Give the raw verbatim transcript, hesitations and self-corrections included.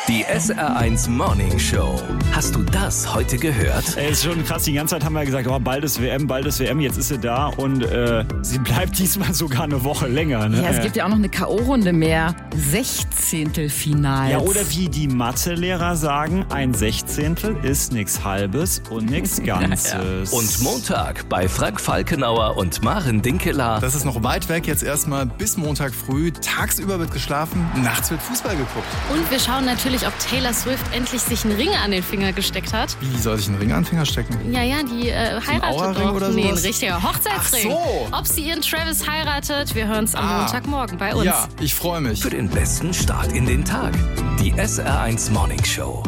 Die S R eins Morning Show. Hast du das heute gehört? Ey, ist schon krass. Die ganze Zeit haben wir gesagt, oh, bald ist W M, bald ist W M. Jetzt ist sie da und äh, sie bleibt diesmal sogar eine Woche länger. Ne? Ja, es gibt ja auch noch eine K O-Runde mehr. Sechzehntelfinals. Ja, oder wie die Mathelehrer sagen, ein Sechzehntel ist nichts Halbes und nichts Ganzes. Ja, ja. Und Montag bei Frank Falkenauer und Maren Dinkeler. Das ist noch weit weg, jetzt erstmal bis Montag früh. Tagsüber wird geschlafen, nachts wird Fußball geguckt. Und wir schauen natürlich, ob Taylor Swift endlich sich einen Ring an den Finger gesteckt hat. Wie soll sich ein Ring an den Finger stecken? Ja, ja, die äh, ein heiratet Aura-Ring doch. oder Nee, ein sowas? richtiger Hochzeitsring. Ach so. Ob sie ihren Travis heiratet, wir hören es am Ah. Montagmorgen bei uns. Ja, ich freue mich. Für den besten Start in den Tag. Die S R eins Morning Show.